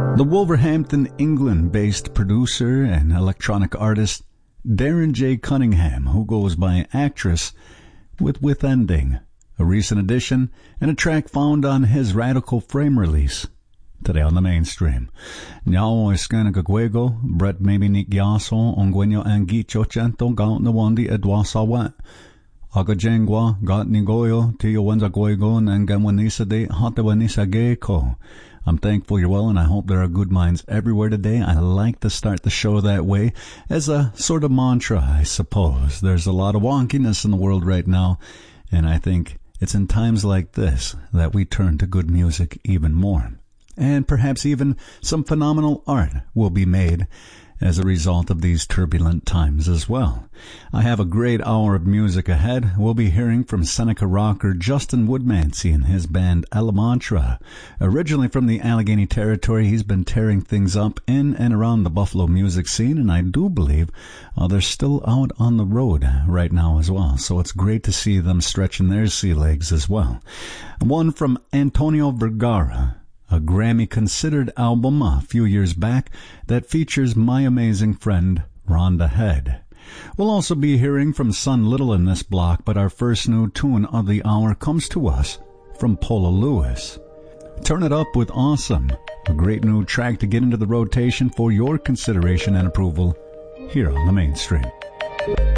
The Wolverhampton, England-based producer and electronic artist Darren J. Cunningham, who goes by Actress, with Ending, a recent addition and a track found on his Radical Frame release. Today on the mainstream. Nyao iskana gagwego, Brett maybe nikyaso, ongwenyo angicho chento gaut na wandi edwasawat. Agajengwa, got nigoyo, tiyo wenza gwego, nangamwanisa de hatawanisa geko. I'm thankful you're well, and I hope there are good minds everywhere today. I like to start the show that way, as a sort of mantra, I suppose. There's a lot of wonkiness in the world right now, and I think it's in times like this that we turn to good music even more. And perhaps even some phenomenal art will be made as a result of these turbulent times as well. I have a great hour of music ahead. We'll be hearing from Seneca rocker Justin Woodmansey and his band Elemantra. Originally from the Allegheny Territory, he's been tearing things up in and around the Buffalo music scene, and I do believe they're still out on the road right now as well. So it's great to see them stretching their sea legs as well. One from Antonio Vergara, a Grammy-considered album a few years back that features my amazing friend Rhonda Head. We'll also be hearing from Sun Little in this block, but our first new tune of the hour comes to us from Paula Lewis. Turn It Up with Awesome, a great new track to get into the rotation for your consideration and approval here on the mainstream.